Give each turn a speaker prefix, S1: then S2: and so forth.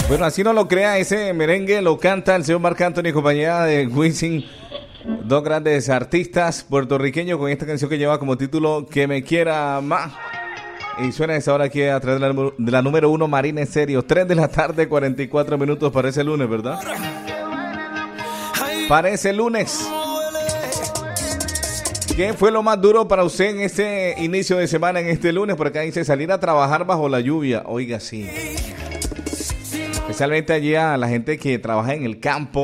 S1: Bueno, así no lo crea, ese merengue lo canta el señor Marc Anthony y compañía de Wisin, dos grandes artistas puertorriqueños con esta canción que lleva como título Que me quiera más. Y suena a esa hora aquí a través de la número 1 Marina en Serio. 3 de la tarde, 44 minutos. Parece lunes, ¿verdad? Parece lunes. ¿Qué fue lo más duro para usted en este inicio de semana, en este lunes? Por acá dice salir a trabajar bajo la lluvia. Oiga, sí. Especialmente allí a la gente que trabaja en el campo